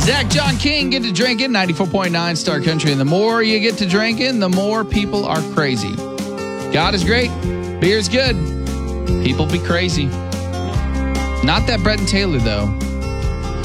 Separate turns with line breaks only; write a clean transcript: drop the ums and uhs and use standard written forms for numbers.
Zach John King, get to drinking, 94.9 Star Country. And the more you get to drinking, the more people are crazy. God is great. Beer's good. People be crazy. Not that Brett and Taylor, though.